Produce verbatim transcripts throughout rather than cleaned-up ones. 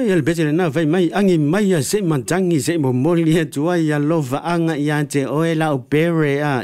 el bese na vai mai angi mai ya se mantangi se mo moli tua ya lova anga ya te oela opere a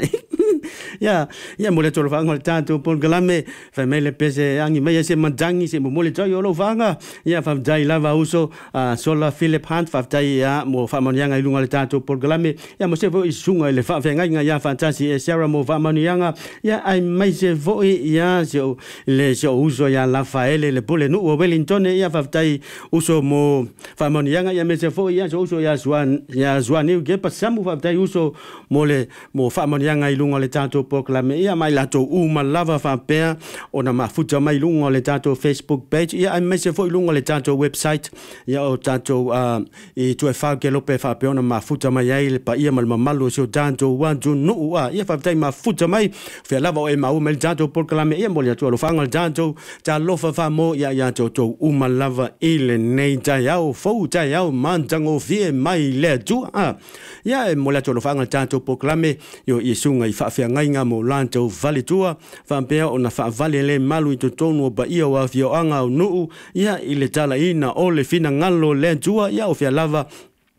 ya ya mo le tolo fanga le tanto por galame fa me le pese angi mai se mantangi se mo moli tua yo lo fanga ya fa dai lava uso sola Philip Hunt fa dai ya mo fa monianga ilunga le tanto por galame ya mo se vo isunga le fa venga ya fantasi e Sarah mo fa monianga ya ai mai se vo ya se le se uso ya Rafael le pole no Wellington ya fa dai uso mo fa monianga ya me se vo ya so uso ya Juan ya Juan ni ke pasamu fa dai uso mo le mo fa monianga ilunga le tanto proclame ia mai lato uma lava fa pe ona mafuta mai lungo le tanto Facebook page ia ai mai se foi lungo le tanto website ia o tanto uh, e tu fa ke lo pe fa pe ona mafuta mai ai le pa ia mal malo so tanto one to no wa ia fa tai mafuta mai fe lava o e mau mel tanto proclame ia mo le tu lo fanga tanto ta lo fa fa mo ia ia to to uma lava ile nei ta ia o fo ta ia mantango vie mai le tu ah ia mo le tu lo fanga tanto proclame yo isunga i fa fe nga mo lanto vale tua fa pea ona fa vale le malu i tonu ba ia wa fio anga no ia ile tala ina o le fina ngalo le tua ia o fia lava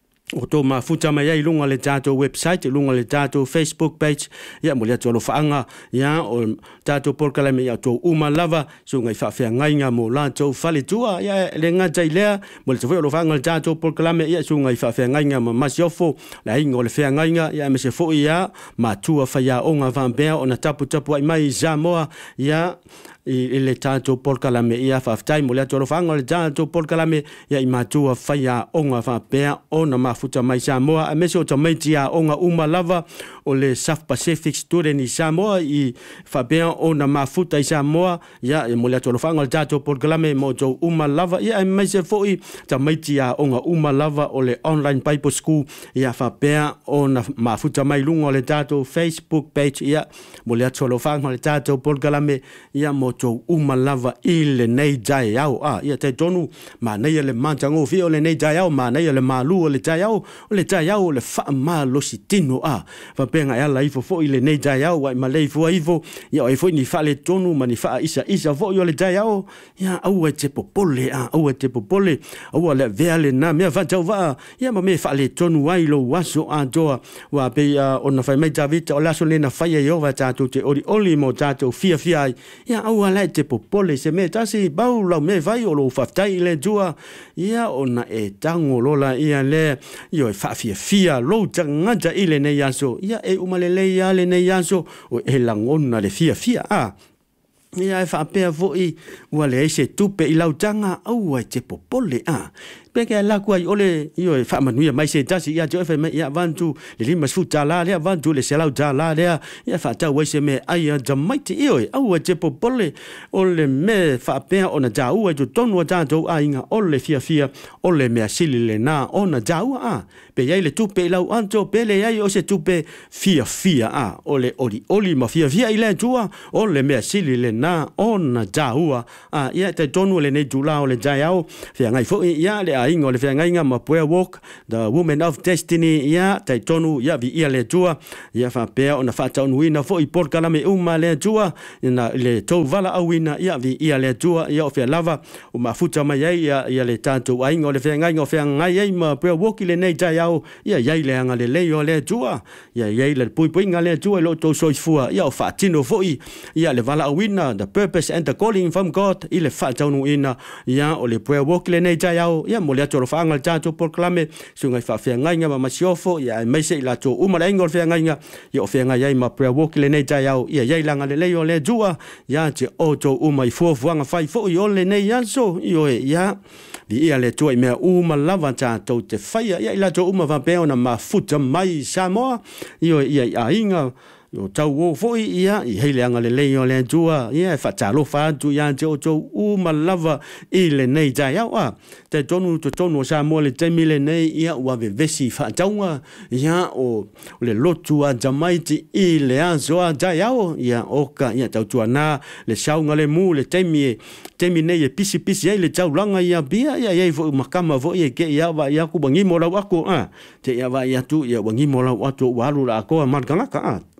o to mafuta mai ai lunga le tato website lunga le tato Facebook page ia mo le tolo faanga ia o tato porkalame ia to uma lava so ngai fa fa ngai nga mo lanto fale tua ia le nga tailea mo le tolo faanga le tato porkalame ia so ngai fa fa ngai nga ma siofo la ingo le fa ngai nga ia me se fo ia ma tua fa ia onga van bea ona tapu tapu ai mai Samoa ia ile tanto porkalame ia fa tai mo le tolo faanga le tanto porkalame ia i matua fa ia onga va bea ona mafuta mai Samoa a meso tomaiti a onga uma lava o le South Pacific Student i Samoa i fa bea ona mafuta i Samoa ia mo le tolo faanga le tanto porkalame mo to uma lava ia mai se foi tomaiti a onga uma lava o le online Bible school ia fa bea ona mafuta mai lungo le tanto Facebook page ia mo le tolo faanga le tanto porkalame ia mo to uma lava ile nei dai au a ia te tonu ma nei le mantango fi o le nei dai au ma nei le malu o le dai au o le dai au le fa ma lo sitino a fa penga ia la ifo fo ile nei dai au wa ma le fo ifo ia o ifo ni fa le tonu ma ni fa isa isa fo yo le dai au ia au e te popole a au e te popole au le vele na me fa tau va ia ma me fa le tonu ai lo waso a doa wa pe ona fa mai David o la so le na fa ia yo va tatu te ori oli mo tatu fia fia ia au ala te popole se me tasi bau lau me vai o lo faftai le tua ia ona e tango lola ia le io e fafia fia lo tangata ile ne yaso ia e umalele ia le ne yaso o e langona le fia fia a ia e fapea foi ua le se tupe i lau tanga au e te popole a peke la kwa ole io e fa manuia mai se tasi ia jo fe ia vantu le lima futa la le vantu le selau ta la le ia fa ta wese me ai da mighty io au e te popole ole me fa pe ona ja u e to tonu ta do ainga ole fia fia ole me asili le na ona ja u a pe ia le tupe lau anto pele ia o se tupe fia fia a ole oli oli ma fia fia ile tua ole me asili le na ona ja u a ia te tonu le ne jula ole ja au fia ngai fo ia le ingo le fenga inga ma prayer walk the woman of destiny ya tai tonu ya vi ia le tua ya fa pe ona fa tonu ina fo i porkala me uma le tua ina le to vala awina ya vi ia le tua ya fe lava o ma futa mai ya ya le tanto ingo le fenga ingo fenga ya ma prayer walk le nei tai au ya ya le anga le le yo le tua ya ya le pui pui nga le tua lo to so fua ya fa tino fo i ya le vala awina the purpose and the calling from God ile fa tonu ina ya o le prayer walk le nei tai au ya mo le tolo fa ngal tanto proclame sungai fa fe ngai nga ma siofo ya mai se la to uma le ngol fe ngai nga yo fe ngai ma prayer walk le nei tai au ya ya langa le le yo le jua ya te auto uma i fo fo nga fa fo yo le nei yanso yo ya vi ia le to me uma lava tanto te fa ya la to uma va pe ona ma futa mai Samoa yo ya inga yo tau wo foi ia i hele anga le leio le tua ia fa talo fa tu ya jo jo u malava ile nei ja wa te tonu to tonu sa mo le te mile nei ia wa ve vesi fa taunga ia o le lotu a jamaiti ile anzo a ja ia oka ia tau tu na le saunga le mu le temie temi nei e pisi pisi ai le tau langa ia bia ia ia vo makama vo ia ke ia wa ia ku bangi mo la wa ko a te ia wa ia tu ia bangi mo la wa tu wa lu la ko markanga ka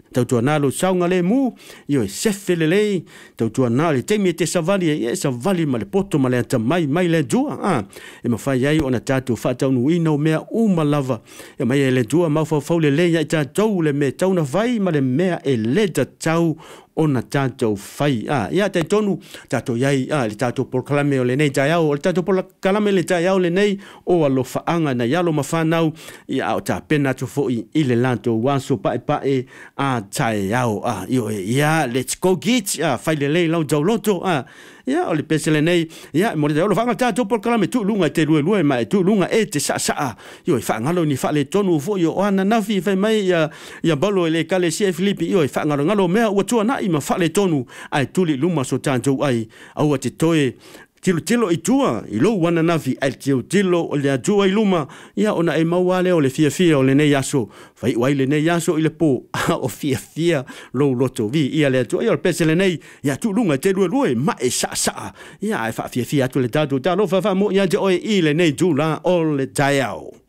tau tua na lo saunga le mu io e sefe le lei tau tua na le temi te savali e sa vali ma le poto ma le ata mai mai le jua ah e ma fai ai ona tatu fa tau nu ina o mea uma lava e mai e le jua ma fa fa le le ya tau le me tau na vai ma le mea e le tau ona tatou fai ah ia te tonu tatou yai ah le tatou por kalame o le nei tai au le tatou por kalame le tai au le nei o alo faanga na yalo mafanau ia o ta pena to fo i le lanto waso pa pa e a tai au ah io ia let's go get ah fai le lei lau jauloto ah ia o le pesele nei ia mo le alo faanga tatou por kalame tu lunga te lue lue mai tu lunga e te sa sa io fa ngalo ni fa le tonu fo io ana nafi fa mai ia ia balo le kale si Filipi io fa ngalo ngalo mea o tu na ma fale tonu ai tuli luma so tanto ai au te toe tilo tilo i tua i lo wana nafi ai tilo tilo o le atua i luma ia ona e mauale o le fia fia o le nei aso fai wai le nei aso i le po o fia fia lo loto vi ia le atua ia le pese le nei ia tu lunga te lue lue ma e sa sa ia e fa fia fia tu le tatu talo fa fa mo ia te oe i le nei tu la o le taiao